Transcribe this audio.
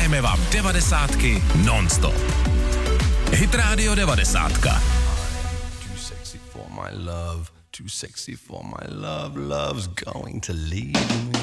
Hrajeme vám 90 non-stop. Hit Radio 90. Too sexy for my love, too sexy for my love, love's going to leave me.